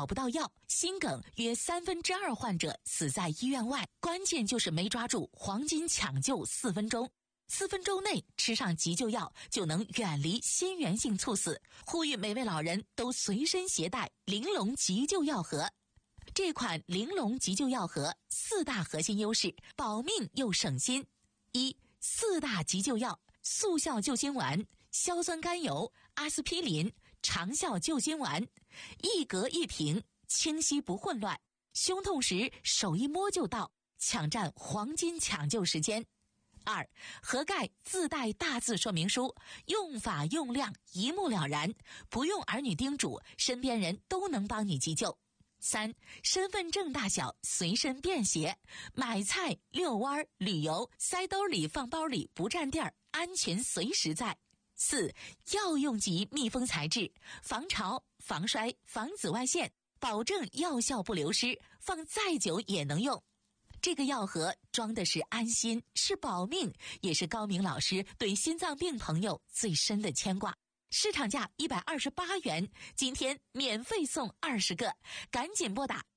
找不到药，心梗约2/3患者死在医院外。关键就是没抓住黄金抢救4分钟。4分钟内吃上急救药，就能远离心源性猝死。呼吁每位老人都随身携带玲珑急救药盒。这款玲珑急救药盒4大核心优势，保命又省心。4大急救药：速效救心丸、硝酸甘油、阿司匹林、长效救心丸，一格一瓶，清晰不混乱。胸痛时手一摸就到，抢占黄金抢救时间。2. 盒盖自带大字说明书，用法用量一目了然，不用儿女叮嘱，身边人都能帮你急救。3. 身份证大小，随身便携，买菜、遛弯、旅游，塞兜里放包里不占地儿，安全随时在。4. 药用级密封材质，防潮、防摔、防紫外线，保证药效不流失，放再久也能用。这个药盒装的是安心，是保命，也是高明老师对心脏病朋友最深的牵挂。市场价128元，今天免费送20个，赶紧拨打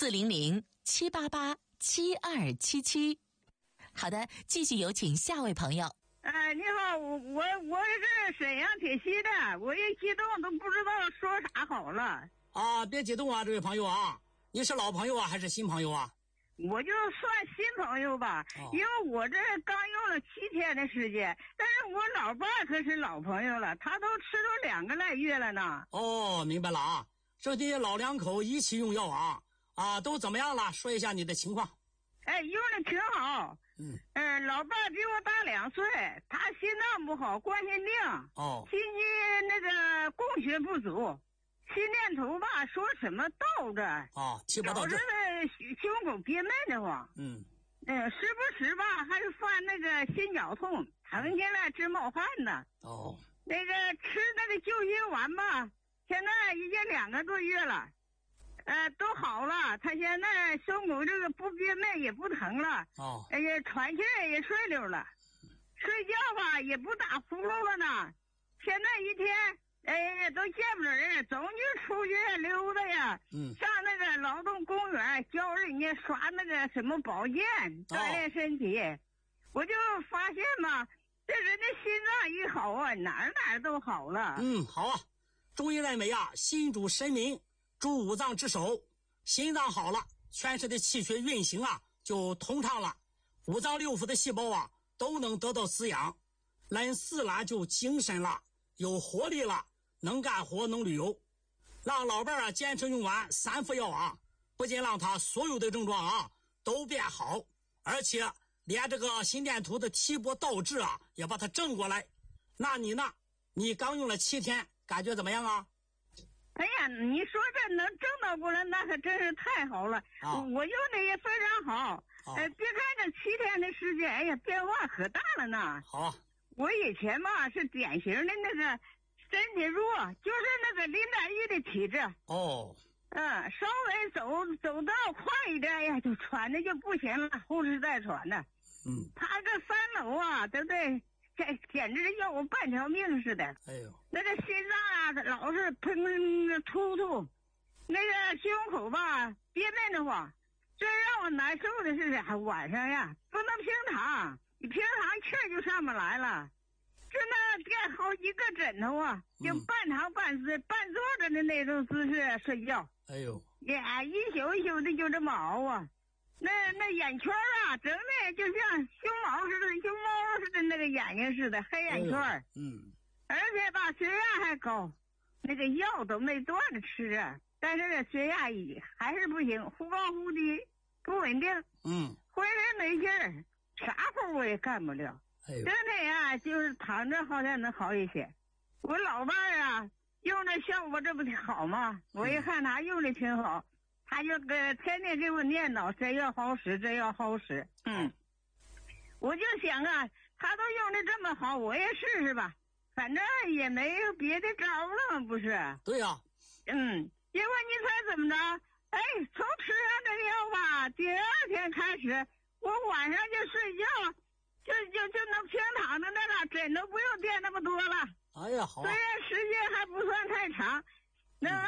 400-788-7277。好的，继续有请下位朋友。 你好，我是沈阳铁西的，我一激动都不知道说啥好了。 别激动啊，这位朋友啊，你是老朋友啊还是新朋友啊？ 我就算新朋友吧，因为我这刚用了7天的时间，但是我老伴可是老朋友了，他都吃了2个来月了呢。 明白了啊，这你老两口一起用药都怎么样了？说一下你的情况。 用的挺好。老伴比我大2岁，他心脏不好，冠心病，心肌那个供血不足。心电图吧，说什么倒着气不到这， 导致的胸口憋闷的慌。时不时吧还是犯那个心绞痛，疼起来直冒汗呢。那个吃那个救心丸吧，现在已经2个多月了，都好了。他现在胸口这个不憋闷也不疼了，喘气儿也顺溜了，睡觉吧也不打呼噜了呢。现在一天都见不着人，总就出去溜达呀，上那个劳动公园教人家刷那个什么保健，锻炼身体。我就发现嘛，这人的心脏一好啊，哪儿都好了。 好啊。中医认为心主神明，主5脏之首，心脏好了，全身的气血运行就通畅了，5脏6腑的细胞都能得到滋养，人自然就精神了，有活力了，能干活能旅游。让老伴儿坚持用完3副药不仅让他所有的症状都变好，而且连这个心电图的提拨倒置也把它正过来。那你呢？你刚用了7天，感觉怎么样啊？ 哎呀，你说这能正倒过来，那可真是太好了。我用的也非常好。别看这7天的时间，哎呀，变化可大了呢。 好。 我以前吧是典型的那个身体弱，就是那个林黛玉的体质。稍微走道快一点呀，就喘的就不行了，呼哧带喘的。他这3楼对不对？简直要我半条命似的。那个心脏老是砰砰突突，那个胸口吧憋闷的慌。最让我难受的是晚上不能平躺，你平躺气儿就上不来了，真的垫好几个枕头就半躺半坐着的那种姿势睡觉。一宿一宿的就这么熬那眼圈整的就像熊猫似的那个眼睛似的黑眼圈。而且吧血压还高，那个药都没断着吃但是这血压还是不行，忽高忽低不稳定。浑身没劲儿，啥活我也干不了。整天就是躺着好像能好一些。我老伴儿用的效果这不挺好吗？我一看他用的挺好，他就天天给我念叨这要好使，这要好使。我就想他都用的这么好，我也试试吧，反正也没有别的招了，不是？ 对呀。 结果你猜怎么着？从吃上这个药吧，第2天开始，我晚上就睡觉，就能平躺的那个枕头不用垫那么多了。 好啊。 虽然时间还不算太长，我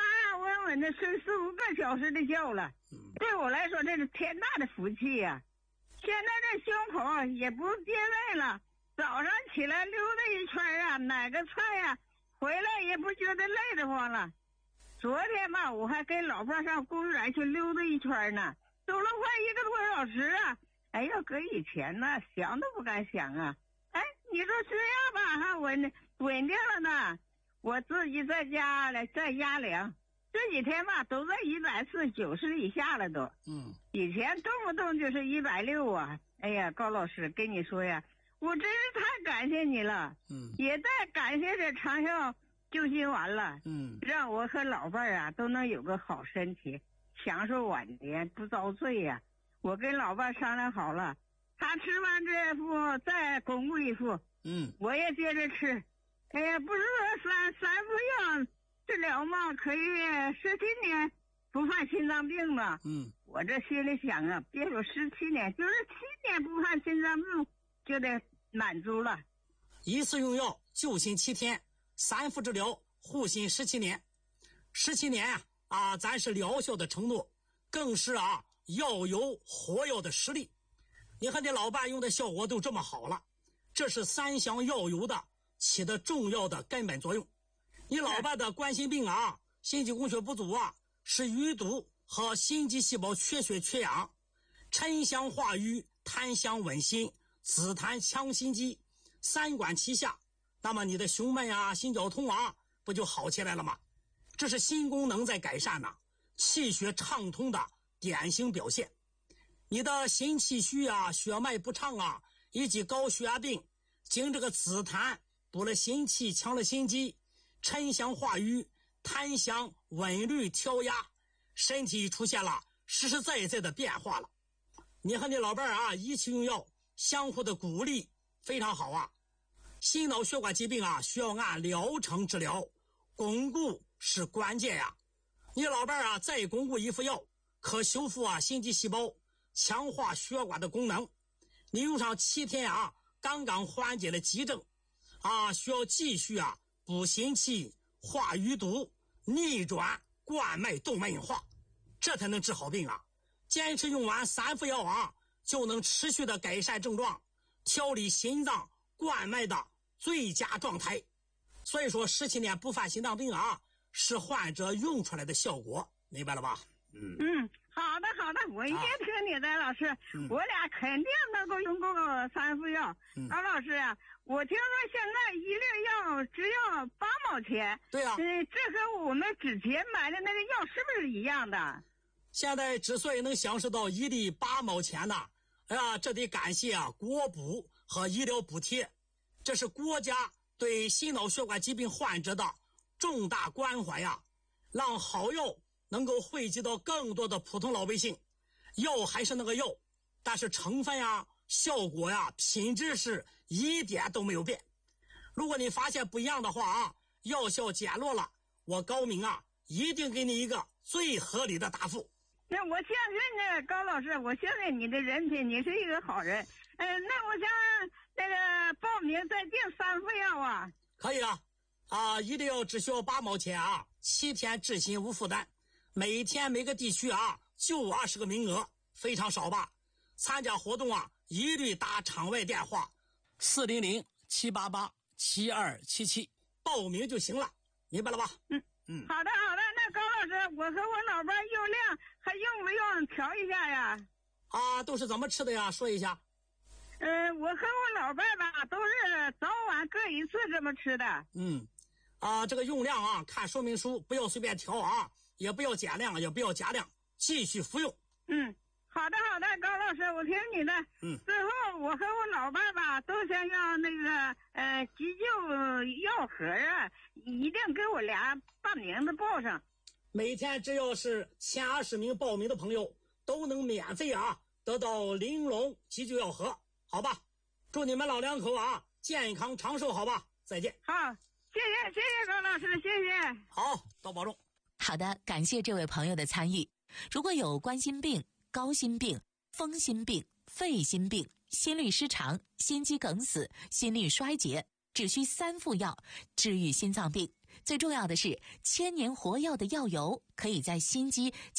稳稳的睡4-5个小时的觉了。对我来说这是天大的福气呀。现在这胸口也不变位了，早上起来溜达一圈啊，买个菜呀，回来也不觉得累得慌了。昨天吧，我还跟老伴上公园去溜达一圈呢，走了快1个多小时啊。哎呀，搁以前呢，想都不敢想啊。哎，你说这样吧，还稳定了呢。我自己在家来在压粮，这几天吧都在140-90以下了都。以前动不动就是160啊。哎呀，高老师跟你说呀，我真是太感谢你了。也在感谢这长效救心丸了。让我和老伴儿啊都能有个好身体，享受晚年不遭罪呀。我跟老伴商量好了，他吃完这副再巩固一副。我也接着吃。哎呀，不是说三副药治疗吗？可以17年不犯心脏病吗？我这心里想啊，别说17年，就是7年不犯心脏病就得满足了。 一次用药救心7天，3副治疗护心17年。17年啊，咱是疗效的承诺，更是药有活药的实力。你和你老伴用的效果都这么好了，这是3项药油的起的重要的根本作用。你老伴的冠心病心肌供血不足是淤堵和心肌细胞缺血缺氧。沉香化瘀，檀香稳心，紫檀强心肌，3管齐下，那么你的胸闷心绞痛不就好起来了吗？这是心功能在改善呢，气血畅通的典型表现。你的心气虚血脉不畅以及高血压病，经这个紫檀补了心气，强了心肌，沉香化瘀，檀香稳律调压，身体出现了实实在在的变化了。你和你老伴一起用药，相互的鼓励非常好心脑血管疾病需要按疗程治疗，巩固是关键呀。你老伴再巩固一副药，可修复心肌细胞，强化血管的功能。你用上7天刚刚缓解了急症需要继续补心气，化淤堵，逆转冠脉动脉硬化，这才能治好病坚持用完3副药就能持续的改善症状，调理心脏冠脉的最佳状态。所以说17年不犯心脏病是患者用出来的效果，明白了吧？ 好的，我一定听你的，老师。我俩肯定能够用够3副药。老师我听说现在1粒药只要8毛钱。 对啊。 这和我们之前买的那个药是不是一样的？ 现在之所以能享受到1粒8毛钱呢，这得感谢国补和医疗补贴，这是国家对心脑血管疾病患者的重大关怀让好药能够惠及到更多的普通老百姓。药还是那个药，但是成分效果品质是一点都没有变。如果你发现不一样的话药效减弱了，我高明一定给你一个最合理的答复。 那我相信呢，高老师，我相信你的人品，你是一个好人。那我想那个报名再订3副药可以一定要只需要8毛钱7天治心无负担，每天每个地区就20个名额，非常少吧？参加活动一律打场外电话400-788-7277报名就行了，明白了吧？ 好的。那高老师，我和我老伴用量还用不用调一下呀？ 都是怎么吃的呀？说一下。 我和我老伴都是早晚各1次这么吃的。 这个用量看说明书，不要随便调也不要减量，也不要加量，继续服用。 好的，高老师，我听你的。最后我和我老伴都想要那个急救药盒一定给我俩把名字报上。 每天只要是前20名报名的朋友都能免费得到玲珑急救药盒，好吧？祝你们老两口健康长寿，好吧？再见。 好，谢谢高老师，谢谢。 好，多保重。 好的，感谢这位朋友的参与。如果有冠心病、高心病、风心病、肺心病、心律失常、心肌梗死、心力衰竭，只需3副药治愈心脏病， 最重要的是，千年活药的药油可以在心肌